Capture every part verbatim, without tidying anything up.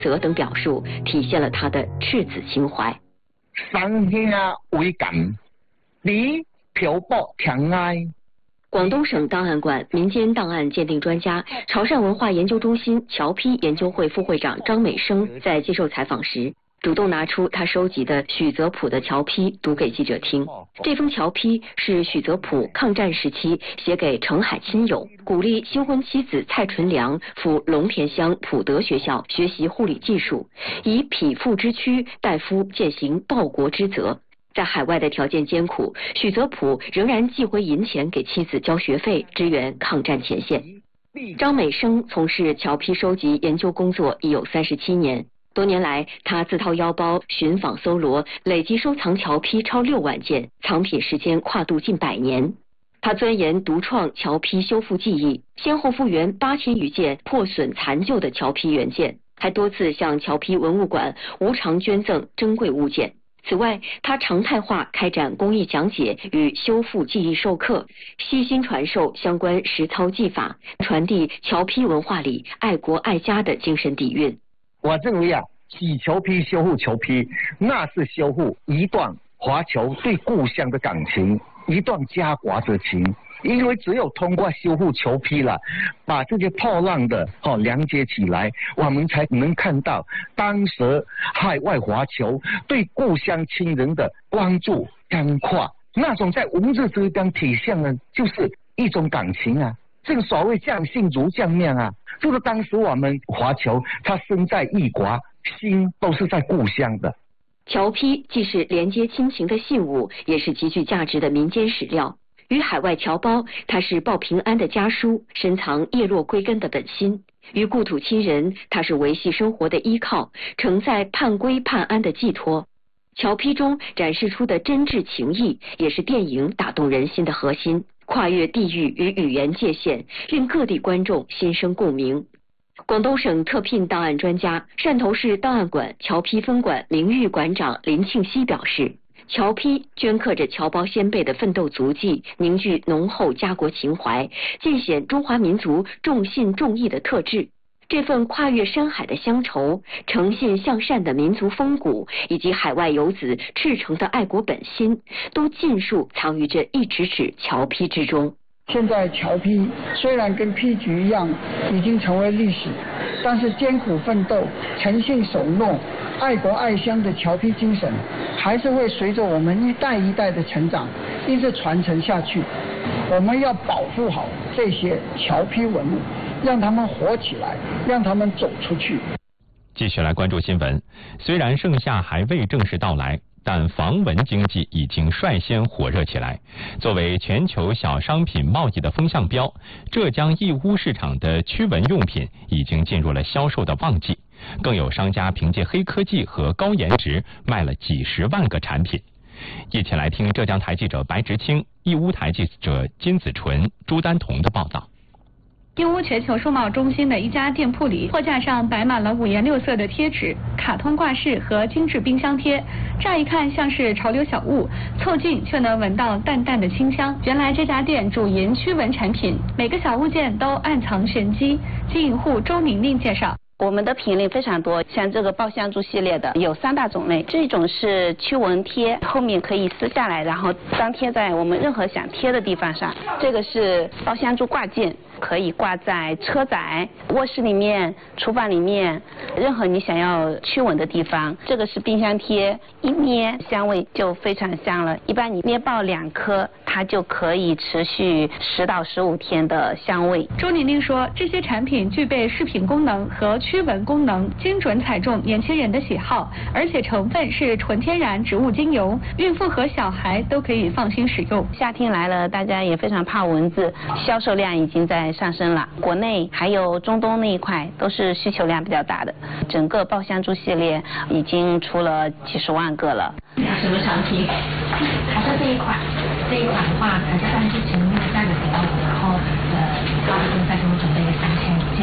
责等表述，体现了他的赤子情怀。 上下为感，你漂泊天涯。 广东省档案馆民间档案鉴定专家、潮汕文化研究中心侨批研究会副会长张美生在接受采访时，主动拿出他收集的许泽普的侨批读给记者听。这封侨批是许泽普抗战时期写给澄海亲友，鼓励新婚妻子蔡纯良赴龙田乡普德学校学习护理技术，以匹夫之躯代夫践行报国之责。在海外的条件艰苦，许泽普仍然寄回银钱给妻子交学费，支援抗战前线。张美生从事侨批收集研究工作已有三十七年，多年来他自掏腰包寻访搜罗，累计收藏侨批超六万件，藏品时间跨度近百年。他钻研独创侨批修复技艺，先后复原八千余件破损残旧的侨批原件，还多次向侨批文物馆无偿捐赠珍贵物件。此外，他常态化开展公益讲解与修复技艺授课，悉心传授相关实操技法，传递侨批文化里爱国爱家的精神底蕴。 我认为啊，洗侨批、修复侨批，那是修复一段华侨对故乡的感情，一段家国之情。因为只有通过修复侨批了，把这些破烂的哦连接起来，我们才能看到当时海外华侨对故乡亲人的关注关怀，那种在文字之间体现的就是一种感情啊。正所谓将信如将面啊，就是当时我们华侨他身在异国，心都是在故乡的。 侨批既是连接亲情的信物，也是极具价值的民间史料。与海外侨胞，它是报平安的家书，深藏叶落归根的本心；与故土亲人，它是维系生活的依靠，承载盼归盼安的寄托。侨批中展示出的真挚情谊，也是电影打动人心的核心，跨越地域与语言界限，令各地观众心生共鸣。广东省特聘档案专家、汕头市档案馆侨批分馆名誉馆长林庆熙表示，侨批镌刻着侨胞先辈的奋斗足迹，凝聚浓厚家国情怀，尽显中华民族重信重义的特质。这份跨越山海的乡愁，诚信向善的民族风骨，以及海外游子赤诚的爱国本心，都尽数藏于这一纸纸侨批之中。 现在侨批虽然跟批局一样已经成为历史，但是艰苦奋斗、诚信守诺、爱国爱乡的侨批精神，还是会随着我们一代一代的成长，一直传承下去。我们要保护好这些侨批文物，让他们活起来，让他们走出去。 继续来关注新闻。虽然盛夏还未正式到来，但防蚊经济已经率先火热起来。作为全球小商品贸易的风向标，浙江义乌市场的驱蚊用品已经进入了销售的旺季，更有商家凭借黑科技和高颜值卖了几十万个产品。一起来听浙江台记者白直清、义乌台记者金子纯、朱丹彤的报道。 义乌全球数贸中心的一家店铺里，货架上摆满了五颜六色的贴纸、卡通挂饰和精致冰箱贴，乍一看像是潮流小物，凑近却能闻到淡淡的清香。原来这家店主营驱蚊产品，每个小物件都暗藏玄机。经营户周宁宁介绍。 我们的品类非常多，像这个爆香珠系列的有三大种类，这种是驱蚊贴，后面可以撕下来，然后张贴在我们任何想贴的地方上。这个是爆香珠挂件，可以挂在车载、卧室里面、厨房里面，任何你想要驱蚊的地方。这个是冰箱贴，一捏香味就非常香了，一般你捏爆两颗，它就可以持续十到十五天的香味。 周宁宁说，这些产品具备饰品功能和驱蚊功能，精准踩中年轻人的喜好，而且成分是纯天然植物精油，孕妇和小孩都可以放心使用。 夏天来了，大家也非常怕蚊子，销售量已经在上升了。国内还有中东那一块都是需求量比较大的，整个爆香珠系列已经出了几十万个了。 什么产品？好像这一款，这一款的话，可能在之前那个价格比较低，然后呃，高的公司给我们准备了三千件。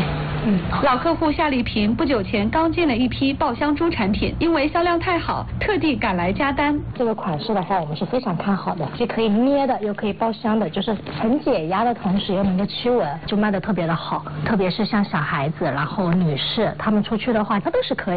嗯，老客户夏丽萍不久前刚进了一批爆香珠产品，因为销量太好，特地赶来加单。 这个款式的话，我们是非常看好的，既可以捏的，又可以爆香的，就是很解压的同时又能够驱蚊，就卖的特别的好。特别是像小孩子，然后女士，她们出去的话，它都是可以。